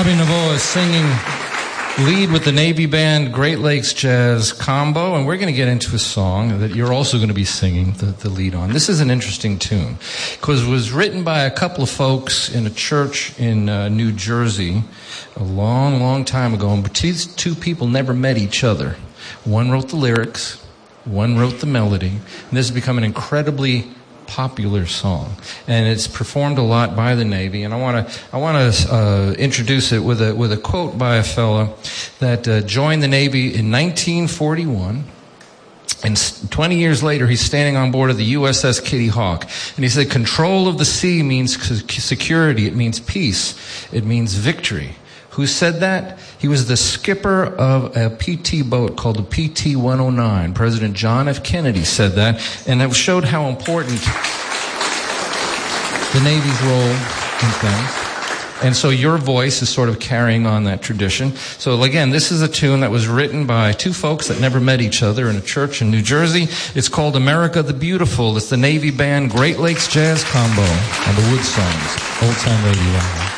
Bobby Naveau is singing lead with the Navy Band Great Lakes Jazz Combo, and we're going to get into a song that you're also going to be singing the lead on. This is an interesting tune because it was written by a couple of folks in a church in New Jersey a long, long time ago, but these two people never met each other. One wrote the lyrics, one wrote the melody, and this has become an incredibly popular song, and it's performed a lot by the Navy. And I want to introduce it with a quote by a fellow that joined the Navy in 1941. And 20 years later, he's standing on board of the USS Kitty Hawk. And he said, "Control of the sea means security. It means peace. It means victory." Who said that? He was the skipper of a PT boat called the PT-109. President John F. Kennedy said that, and it showed how important the Navy's role in things. And so your voice is sort of carrying on that tradition. So again, this is a tune that was written by two folks that never met each other in a church in New Jersey. It's called America the Beautiful. It's the Navy Band Great Lakes Jazz Combo on the Wood Songs, Old Time Radio.